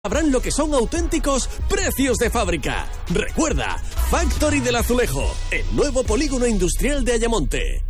Sabrán lo que son auténticos precios de fábrica. Recuerda, Factory del Azulejo, el nuevo polígono industrial de Ayamonte.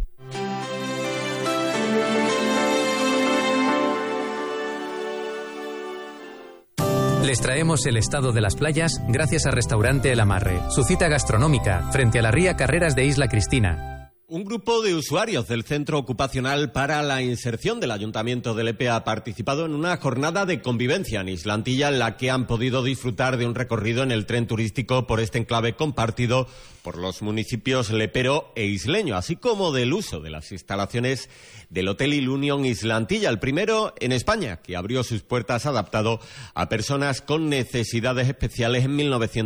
Les traemos el estado de las playas gracias a Restaurante El Amarre, su cita gastronómica frente a la ría Carreras de Isla Cristina. Un grupo de usuarios del Centro Ocupacional para la Inserción del Ayuntamiento de Lepe ha participado en una jornada de convivencia en Islantilla en la que han podido disfrutar de un recorrido en el tren turístico por este enclave compartido por los municipios lepero e isleño, así como del uso de las instalaciones del Hotel Ilunion Islantilla, el primero en España que abrió sus puertas adaptado a personas con necesidades especiales en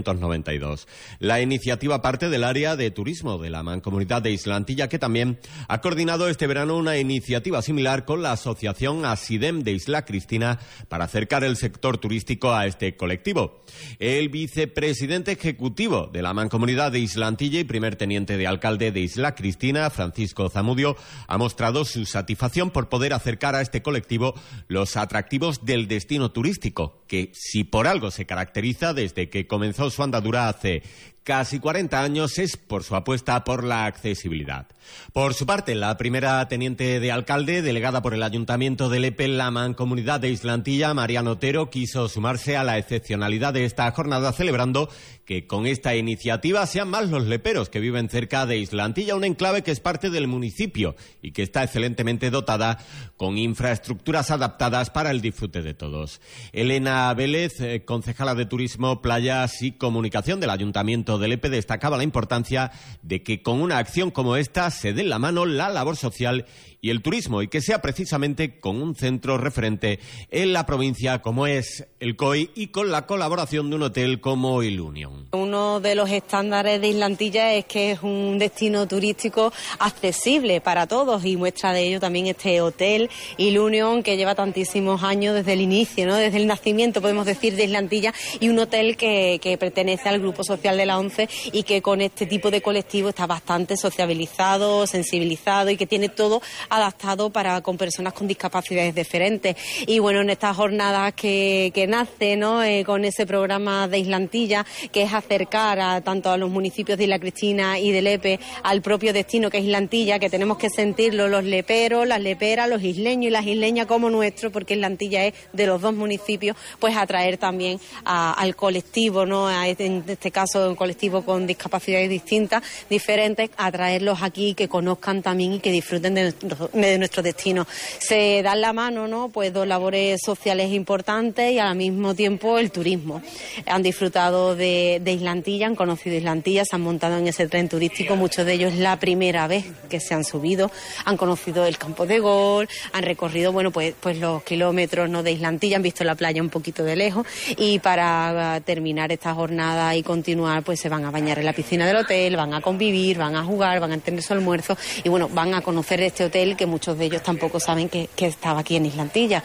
1992. La iniciativa parte del área de turismo de la Mancomunidad de Islantilla, que también ha coordinado este verano una iniciativa similar con la asociación Asidem de Isla Cristina para acercar el sector turístico a este colectivo. El vicepresidente ejecutivo de la Mancomunidad de Islantilla y primer teniente de alcalde de Isla Cristina, Francisco Zamudio, ha mostrado su satisfacción por poder acercar a este colectivo los atractivos del destino turístico, que si por algo se caracteriza desde que comenzó su andadura hace casi 40 años, es por su apuesta por la accesibilidad. Por su parte, la primera teniente de alcalde, delegada por el Ayuntamiento de Lepe en la Mancomunidad de Islantilla, Mariano Otero, quiso sumarse a la excepcionalidad de esta jornada, celebrando que con esta iniciativa sean más los leperos que viven cerca de Islantilla, un enclave que es parte del municipio y que está excelentemente dotada con infraestructuras adaptadas para el disfrute de todos. Elena Vélez, concejala de Turismo, Playas y Comunicación del Ayuntamiento de Lepe, destacaba la importancia de que con una acción como esta se den la mano la labor social y el turismo, y que sea precisamente con un centro referente en la provincia como es el COI y con la colaboración de un hotel como Ilunion. Uno de los estándares de Islantilla es que es un destino turístico accesible para todos, y muestra de ello también este hotel Ilunion, que lleva tantísimos años desde el inicio, ¿no? Desde el nacimiento, podemos decir, de Islantilla, y un hotel que pertenece al Grupo Social de la ONCE y que con este tipo de colectivo está bastante sociabilizado, sensibilizado y que tiene todo adaptado con personas con discapacidades diferentes. Y bueno, en estas jornadas que nace, ¿no? Con ese programa de Islantilla, que es acercar tanto a los municipios de Isla Cristina y de Lepe al propio destino que es Islantilla, que tenemos que sentirlo los leperos, las leperas, los isleños y las isleñas como nuestro, porque Islantilla es de los dos municipios, pues atraer también al colectivo, ¿no? En este caso un colectivo con discapacidades distintas, diferentes, atraerlos aquí, que conozcan también y que disfruten de nuestro destino. Se dan la mano, ¿no? Pues dos labores sociales importantes y al mismo tiempo el turismo. Han disfrutado de Islantilla, han conocido Islantilla, se han montado en ese tren turístico, muchos de ellos la primera vez que se han subido, han conocido el campo de golf, han recorrido, bueno, pues los kilómetros, ¿no? de Islantilla, han visto la playa un poquito de lejos, y para terminar esta jornada y continuar, pues se van a bañar en la piscina del hotel, van a convivir, van a jugar, van a tener su almuerzo y bueno, van a conocer este hotel que muchos de ellos tampoco saben que estaba aquí en Islantilla.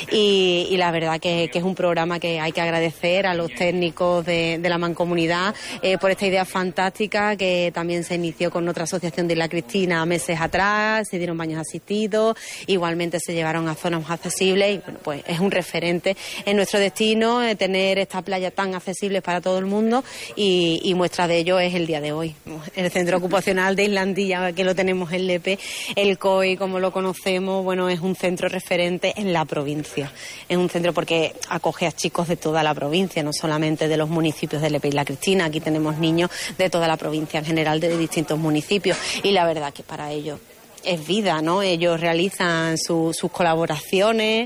Y la verdad que es un programa que hay que agradecer a los técnicos de la Mancomunidad por esta idea fantástica, que también se inició con otra asociación de Isla Cristina meses atrás, se dieron baños asistidos, igualmente se llevaron a zonas más accesibles y bueno, pues es un referente en nuestro destino tener esta playa tan accesible para todo el mundo, y muestra de ello es el día de hoy. El Centro Ocupacional de Islantilla, que lo tenemos en Lepe, el COI, como lo conocemos, bueno, es un centro referente en la provincia. Es un centro porque acoge a chicos de toda la provincia, no solamente de los municipios de Lepe y Isla Cristina. Aquí tenemos niños de toda la provincia en general, de distintos municipios, y la verdad que para ellos es vida, ¿no? Ellos realizan sus colaboraciones,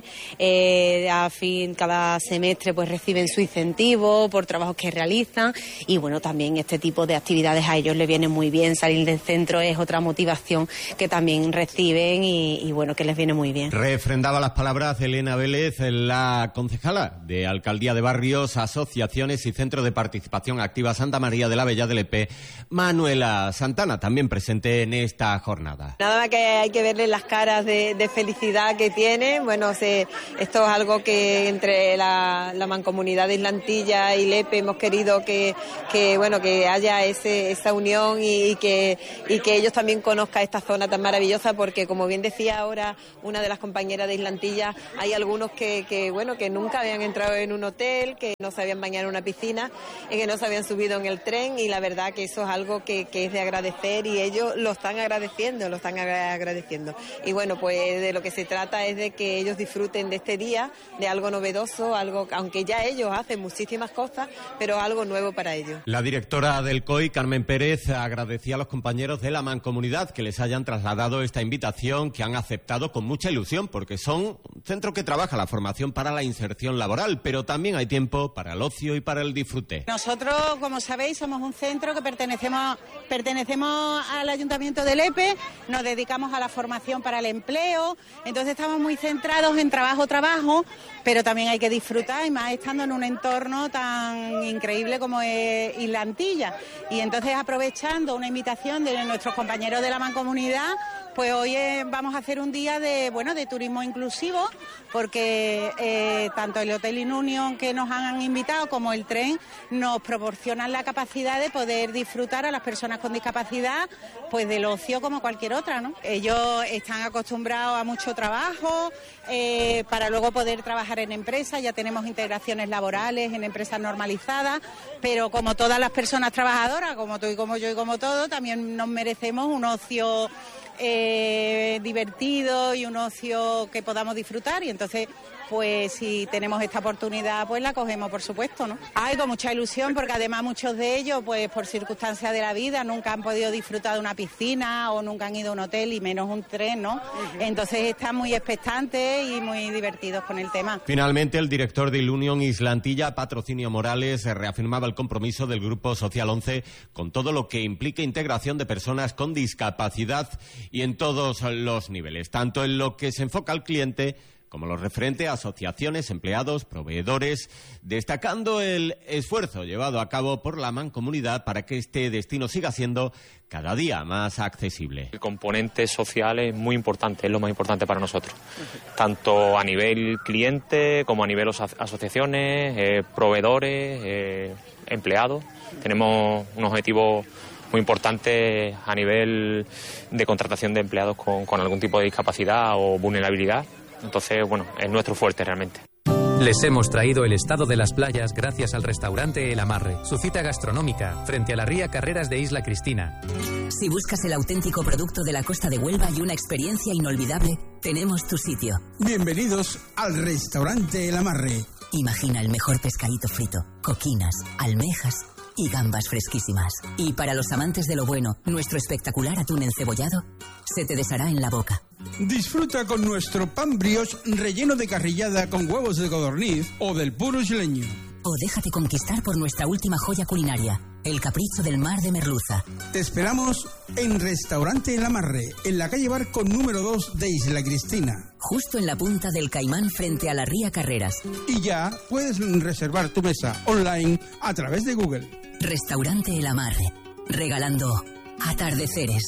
cada semestre pues reciben su incentivo por trabajos que realizan, y bueno, también este tipo de actividades a ellos les viene muy bien. Salir del centro es otra motivación que también reciben y bueno, que les viene muy bien. Refrendaba las palabras de Elena Vélez, la concejala de Alcaldía de Barrios, Asociaciones y Centro de Participación Activa Santa María de la Bella de Lepe, Manuela Santana, también presente en esta jornada. Nada verdad que hay que verle las caras de felicidad que tienen. Bueno, esto es algo que entre la Mancomunidad de Islantilla y Lepe hemos querido que haya esa unión y que ellos también conozcan esta zona tan maravillosa, porque como bien decía ahora una de las compañeras de Islantilla, hay algunos que nunca habían entrado en un hotel, que no sabían bañar en una piscina, que no se habían subido en el tren, y la verdad que eso es algo que es de agradecer, y ellos lo están agradeciendo. Y bueno, pues de lo que se trata es de que ellos disfruten de este día, de algo novedoso, algo, aunque ya ellos hacen muchísimas cosas, pero algo nuevo para ellos. La directora del COI, Carmen Pérez, agradecía a los compañeros de la Mancomunidad que les hayan trasladado esta invitación, que han aceptado con mucha ilusión, porque son un centro que trabaja la formación para la inserción laboral, pero también hay tiempo para el ocio y para el disfrute. Nosotros, como sabéis, somos un centro que pertenecemos al Ayuntamiento de Lepe, nos dedicamos a la formación para el empleo, entonces estamos muy centrados en trabajo, pero también hay que disfrutar, y más estando en un entorno tan increíble como es Islantilla. Y entonces, aprovechando una invitación de nuestros compañeros de la Mancomunidad, pues hoy vamos a hacer un día de turismo inclusivo, porque tanto el Hotel Inunion, que nos han invitado, como el tren nos proporcionan la capacidad de poder disfrutar a las personas con discapacidad pues del ocio como cualquier otra, ¿no? Ellos están acostumbrados a mucho trabajo para luego poder trabajar en empresas. Ya tenemos integraciones laborales en empresas normalizadas, pero como todas las personas trabajadoras, como tú y como yo y como todo, también nos merecemos un ocio divertido y un ocio que podamos disfrutar, y entonces pues si tenemos esta oportunidad pues la cogemos, por supuesto, ¿no? Con mucha ilusión, porque además muchos de ellos pues por circunstancias de la vida nunca han podido disfrutar de una piscina o nunca han ido a un hotel y menos un tren, ¿no? Entonces están muy expectantes y muy divertidos con el tema. Finalmente, el director de Ilunion Islantilla, Patrocinio Morales, reafirmaba el compromiso del Grupo Social 11 con todo lo que implica integración de personas con discapacidad y en todos los niveles, tanto en lo que se enfoca al cliente como lo referente a asociaciones, empleados, proveedores, destacando el esfuerzo llevado a cabo por la Mancomunidad para que este destino siga siendo cada día más accesible. El componente social es muy importante, es lo más importante para nosotros, tanto a nivel cliente como a nivel asociaciones, proveedores, empleados. Tenemos un objetivo muy importante a nivel de contratación de empleados con algún tipo de discapacidad o vulnerabilidad. Entonces, bueno, es nuestro fuerte realmente. Les hemos traído el estado de las playas gracias al restaurante El Amarre, su cita gastronómica frente a la ría Carreras de Isla Cristina. Si buscas el auténtico producto de la costa de Huelva y una experiencia inolvidable, tenemos tu sitio. Bienvenidos al restaurante El Amarre. Imagina el mejor pescadito frito, coquinas, almejas y gambas fresquísimas. Y para los amantes de lo bueno, nuestro espectacular atún encebollado se te deshará en la boca. Disfruta con nuestro pan brioche relleno de carrillada con huevos de codorniz o del puro isleño. O déjate conquistar por nuestra última joya culinaria, el capricho del mar de merluza. Te esperamos en Restaurante El Amarre, en la calle Barco número 2 de Isla Cristina. Justo en la punta del Caimán frente a la ría Carreras. Y ya puedes reservar tu mesa online a través de Google. Restaurante El Amarre, regalando atardeceres.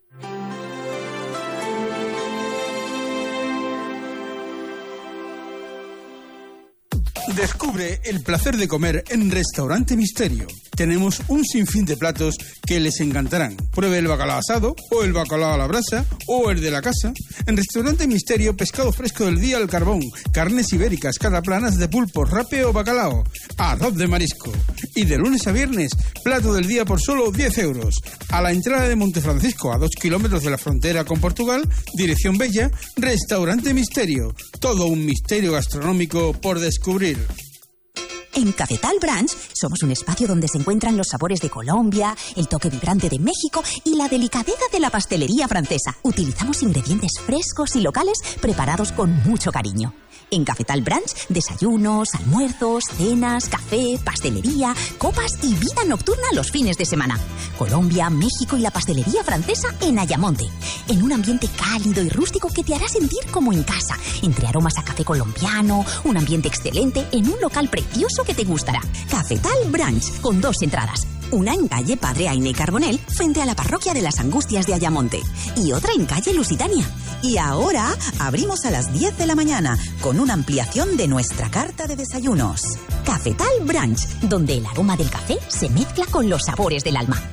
Descubre el placer de comer en Restaurante Misterio. Tenemos un sinfín de platos que les encantarán. Pruebe el bacalao asado, o el bacalao a la brasa, o el de la casa. En Restaurante Misterio, pescado fresco del día al carbón, carnes ibéricas, cataplanas de pulpo, rape o bacalao, arroz de marisco. Y de lunes a viernes, plato del día por solo 10 euros. A la entrada de Montefrancisco, a 2 kilómetros de la frontera con Portugal, dirección Bella, Restaurante Misterio. Todo un misterio gastronómico por descubrir. En Cafetal Branch somos un espacio donde se encuentran los sabores de Colombia, el toque vibrante de México y la delicadeza de la pastelería francesa. Utilizamos ingredientes frescos y locales preparados con mucho cariño. En Cafetal Branch, desayunos, almuerzos, cenas, café, pastelería, copas y vida nocturna los fines de semana. Colombia, México y la pastelería francesa en Ayamonte. En un ambiente cálido y rústico que te hará sentir como en casa. Entre aromas a café colombiano, un ambiente excelente en un local precioso que te gustará. Cafetal Branch, con 2 entradas. Una en calle Padre Aine Carbonell, frente a la parroquia de las Angustias de Ayamonte. Y otra en calle Lusitania. Y ahora abrimos a las 10 de la mañana, con una ampliación de nuestra carta de desayunos. Cafetal Branch, donde el aroma del café se mezcla con los sabores del alma.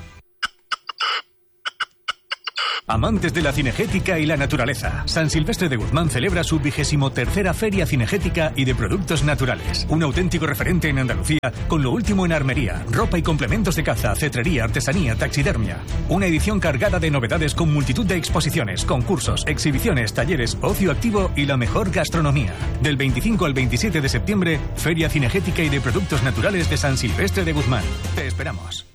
Amantes de la cinegética y la naturaleza, San Silvestre de Guzmán celebra su 23ª Feria Cinegética y de Productos Naturales. Un auténtico referente en Andalucía con lo último en armería, ropa y complementos de caza, cetrería, artesanía, taxidermia. Una edición cargada de novedades con multitud de exposiciones, concursos, exhibiciones, talleres, ocio activo y la mejor gastronomía. Del 25 al 27 de septiembre, Feria Cinegética y de Productos Naturales de San Silvestre de Guzmán. Te esperamos.